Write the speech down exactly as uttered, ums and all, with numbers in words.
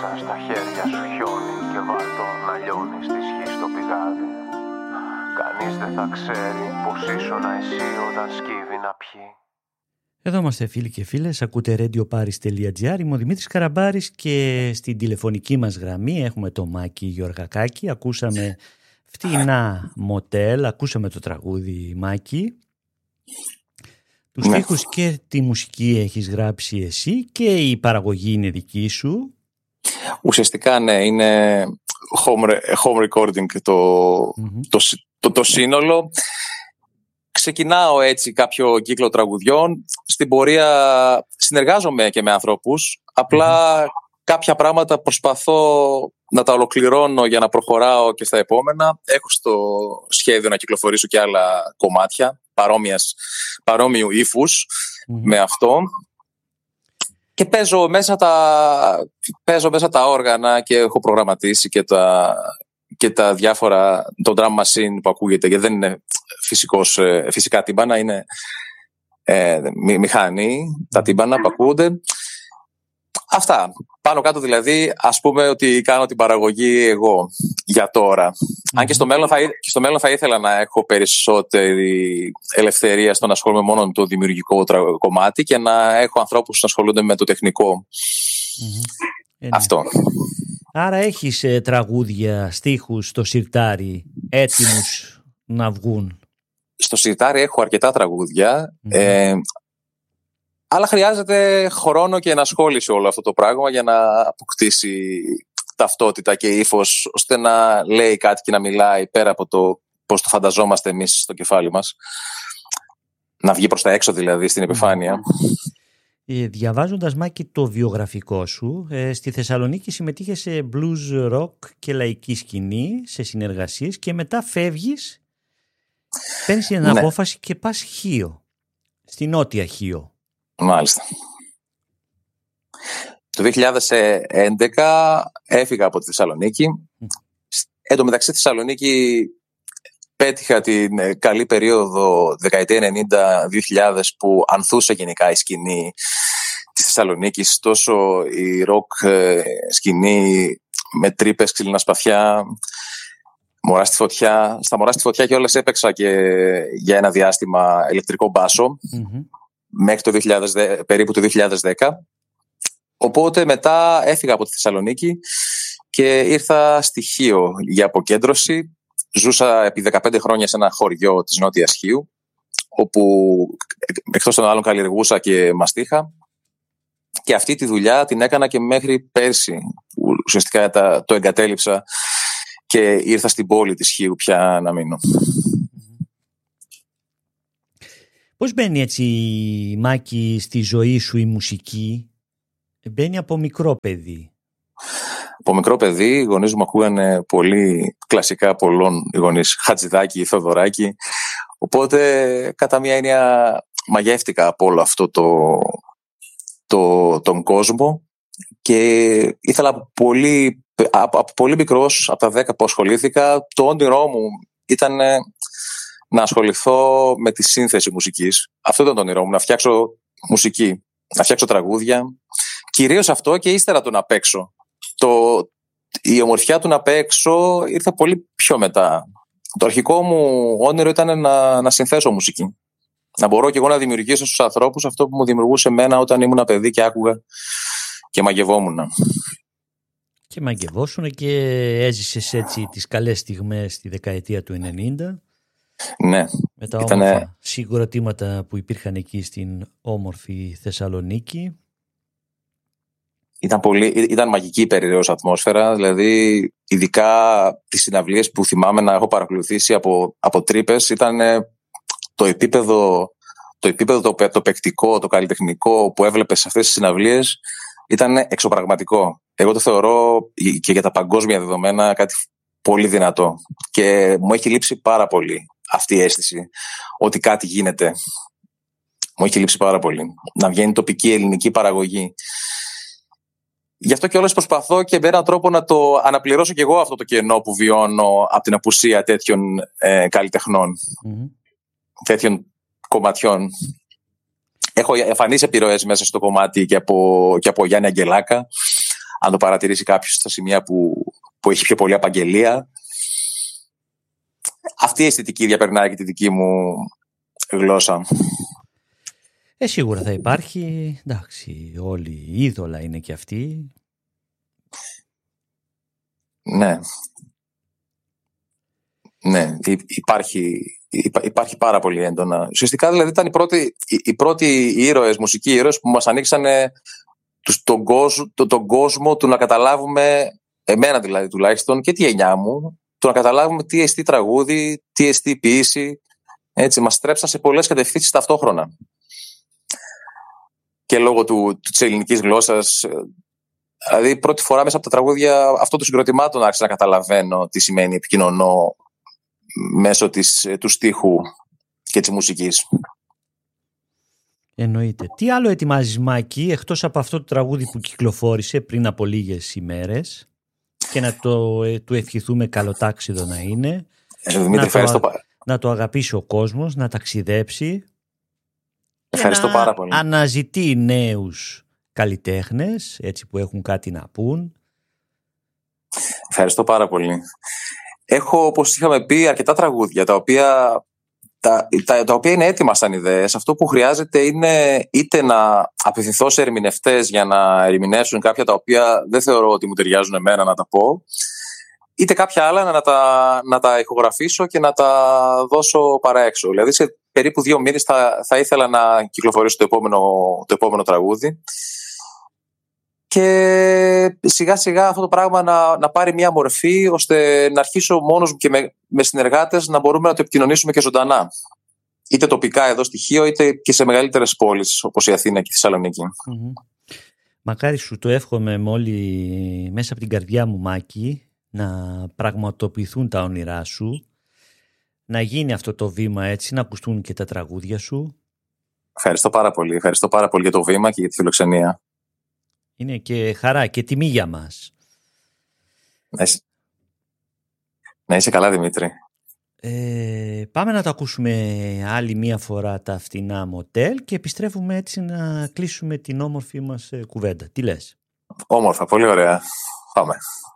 μέσα στα χέρια σου χιόνι και βάλτο να λιώνει στη σχή στο πηγάδι. Κανείς δεν θα ξέρει πως ήσουν εσύ όταν σκύβει να πιει. Εδώ είμαστε φίλοι και φίλες, ακούτε radioparis.gr, είμαι ο Δημήτρης Καραμπάρης και στην τηλεφωνική μας γραμμή έχουμε το Μάκη Γεωργακάκη. Ακούσαμε φτηνά μοτέλ, ακούσαμε το τραγούδι Μάκη. Τους Ναι. στίχους και τη μουσική έχεις γράψει εσύ και η παραγωγή είναι δική σου. Ουσιαστικά ναι, είναι home, home recording το, mm-hmm. το, το, το σύνολο. Ξεκινάω έτσι κάποιο κύκλο τραγουδιών. Στην πορεία συνεργάζομαι και με ανθρώπους. Απλά mm-hmm. κάποια πράγματα προσπαθώ να τα ολοκληρώνω για να προχωράω και στα επόμενα. Έχω στο σχέδιο να κυκλοφορήσω και άλλα κομμάτια παρόμοιας, παρόμοιου ύφους mm-hmm. με αυτό. Και παίζω μέσα, τα, παίζω μέσα τα όργανα και έχω προγραμματίσει και τα, και τα διάφορα, το drum machine που ακούγεται, γιατί δεν είναι φυσικός, φυσικά τύμπανα, είναι ε, μηχανή, τα τύμπανα που ακούγονται. Αυτά. Πάνω κάτω δηλαδή, ας πούμε ότι κάνω την παραγωγή εγώ για τώρα. Mm-hmm. Αν και στο, μέλλον θα, και στο μέλλον θα ήθελα να έχω περισσότερη ελευθερία στο να ασχολούμαι μόνο με το δημιουργικό τρα... κομμάτι και να έχω ανθρώπους να ασχολούνται με το τεχνικό. Mm-hmm. Αυτό. Άρα έχεις ε, τραγούδια, στίχους στο σιρτάρι έτοιμους να βγουν? Στο σιρτάρι έχω αρκετά τραγούδια. Mm-hmm. Ε, Αλλά χρειάζεται χρόνο και ενασχόληση όλο αυτό το πράγμα για να αποκτήσει ταυτότητα και ύφος, ώστε να λέει κάτι και να μιλάει πέρα από το πώς το φανταζόμαστε εμείς στο κεφάλι μας. Να βγει προς τα έξω δηλαδή, στην επιφάνεια. Ε, διαβάζοντας, Μάκη, το βιογραφικό σου, ε, στη Θεσσαλονίκη συμμετείχε σε blues rock και λαϊκή σκηνή, σε συνεργασίες και μετά φεύγεις, παίρνεις την ναι. απόφαση και πας Χίο, στη Νότια Χίο. Μάλιστα. Το δύο χιλιάδες έντεκα έφυγα από τη Θεσσαλονίκη. Mm. Εν τω μεταξύ, στη Θεσσαλονίκη πέτυχα την καλή περίοδο δεκαετία ενενήντα δύο χιλιάδες που ανθούσε γενικά η σκηνή της Θεσσαλονίκης, τόσο η ροκ σκηνή με τρύπες, ξύλινα σπαθιά, μωρά στη φωτιά. Στα μωρά στη φωτιά κιόλας έπαιξα και για ένα διάστημα ηλεκτρικό μπάσο. Mm-hmm. Μέχρι το δύο χιλιάδες, περίπου το δύο χιλιάδες δέκα. Οπότε μετά έφυγα από τη Θεσσαλονίκη και ήρθα στη Χίο για αποκέντρωση. Ζούσα επί δεκαπέντε χρόνια σε ένα χωριό της Νότιας Χίου, όπου εκτός των άλλων καλλιεργούσα και μαστίχα. Και αυτή τη δουλειά την έκανα και μέχρι πέρσι, που ουσιαστικά το εγκατέλειψα και ήρθα στην πόλη της Χίου πια να μείνω. Πώς μπαίνει έτσι, Μάκη, στη ζωή σου η μουσική? Μπαίνει από μικρό παιδί. Από μικρό παιδί, οι γονείς μου ακούγανε πολύ κλασικά πολλών οι γονείς, Χατζηδάκη, Θοδωράκη. Οπότε, κατά μία έννοια, μαγεύτηκα από όλο αυτό το, το, τον κόσμο και ήθελα από πολύ, από, από πολύ μικρός, από τα δέκα που ασχολήθηκα, το όνειρό μου ήταν να ασχοληθώ με τη σύνθεση μουσικής. Αυτό ήταν το όνειρό μου, να φτιάξω μουσική, να φτιάξω τραγούδια. Κυρίως αυτό και ύστερα το να παίξω. Το, η ομορφιά του να παίξω ήρθε πολύ πιο μετά. Το αρχικό μου όνειρο ήταν να, να συνθέσω μουσική. Να μπορώ και εγώ να δημιουργήσω στους ανθρώπους αυτό που μου δημιουργούσε εμένα όταν ήμουν παιδί και άκουγα και μαγευόμουν. Και μαγευόσουν και έζησες έτσι τις καλές στιγμές τη δεκαετία του ενενήντα. Ναι. Με τα ήτανε... όμορφα συγκροτήματα που υπήρχαν εκεί στην όμορφη Θεσσαλονίκη. Ήταν, πολύ, ήταν μαγική η περιραίος ατμόσφαιρα, δηλαδή ειδικά τις συναυλίες που θυμάμαι να έχω παρακολουθήσει από, από τρύπες, ήταν το επίπεδο, το, επίπεδο το, το παικτικό, το καλλιτεχνικό που έβλεπες σε αυτές τις συναυλίες ήταν εξωπραγματικό. Εγώ το θεωρώ και για τα παγκόσμια δεδομένα κάτι πολύ δυνατό και μου έχει λείψει πάρα πολύ αυτή η αίσθηση ότι κάτι γίνεται. Μου έχει λείψει πάρα πολύ. Να βγαίνει τοπική ελληνική παραγωγή. Γι' αυτό και όλες προσπαθώ και με έναν τρόπο να το αναπληρώσω και εγώ αυτό το κενό που βιώνω από την απουσία τέτοιων ε, καλλιτεχνών, mm-hmm. τέτοιων κομματιών. Έχω εμφανείς επιρροές μέσα στο κομμάτι και από, και από Γιάννη Αγγελάκα, αν το παρατηρήσει κάποιος στα σημεία που, που έχει πιο πολλή απαγγελία. Αυτή η αισθητική διαπερνάει και τη δική μου γλώσσα. Ε, σίγουρα θα υπάρχει. Εντάξει, όλοι οι είδωλα είναι και αυτοί. Ναι. Ναι, υπάρχει, υπάρχει πάρα πολύ έντονα. Ουσιαστικά δηλαδή ήταν οι πρώτοι, οι πρώτοι ήρωες, μουσικοί ήρωες που μας ανοίξανε τον κόσμο, τον, τον κόσμο του να καταλάβουμε, εμένα δηλαδή τουλάχιστον και τη γενιά μου, του να καταλάβουμε τι εστί τραγούδι, τι εστί ποίηση. Έτσι, μας στρέψαν σε πολλές κατευθύνσεις ταυτόχρονα. Και λόγω του, του, της ελληνικής γλώσσας, δηλαδή πρώτη φορά μέσα από τα τραγούδια αυτό το συγκροτημάτων άρχισα να καταλαβαίνω τι σημαίνει επικοινωνώ μέσω της, του στίχου και της μουσικής. Εννοείται. Τι άλλο ετοιμάζεις, Μάκη, εκτός από αυτό το τραγούδι που κυκλοφόρησε πριν από λίγες ημέρες και να το, ε, του ευχηθούμε καλοτάξιδο να είναι, ε, Δημήτρη, να, το, το... να το αγαπήσει ο κόσμος, να ταξιδέψει, ευχαριστώ να πάρα πολύ. Αναζητεί νέους καλλιτέχνες, έτσι που έχουν κάτι να πούν. Ευχαριστώ πάρα πολύ. Έχω, όπως είχαμε πει, αρκετά τραγούδια τα οποία, τα, τα, τα οποία είναι έτοιμα σαν ιδέες. Αυτό που χρειάζεται είναι είτε να απευθυνθώ σε ερμηνευτές για να ερμηνεύσουν κάποια τα οποία δεν θεωρώ ότι μου ταιριάζουν εμένα να τα πω, είτε κάποια άλλα να τα, να τα ηχογραφήσω και να τα δώσω παρά έξω. Δηλαδή σε περίπου δύο μήνες θα, θα ήθελα να κυκλοφορήσω το επόμενο, το επόμενο τραγούδι. Και σιγά σιγά αυτό το πράγμα να, να πάρει μια μορφή ώστε να αρχίσω μόνος μου και με, με συνεργάτες να μπορούμε να το επικοινωνήσουμε και ζωντανά. Είτε τοπικά εδώ στη Χίο είτε και σε μεγαλύτερες πόλεις όπως η Αθήνα και η Θεσσαλονίκη. Mm-hmm. Μακάρι σου το εύχομαι με όλη, μέσα από την καρδιά μου, Μάκη, να πραγματοποιηθούν τα όνειρά σου, να γίνει αυτό το βήμα έτσι, να ακουστούν και τα τραγούδια σου. Ευχαριστώ πάρα πολύ. Ευχαριστώ πάρα πολύ για το βήμα και για τη φιλοξενία. Είναι και χαρά και τιμή για μας. Να είσαι, να είσαι καλά, Δημήτρη. Ε, πάμε να το ακούσουμε άλλη μία φορά τα φτηνά μοτέλ και επιστρέφουμε έτσι να κλείσουμε την όμορφη μας κουβέντα. Τι λες? Όμορφα, πολύ ωραία. Πάμε.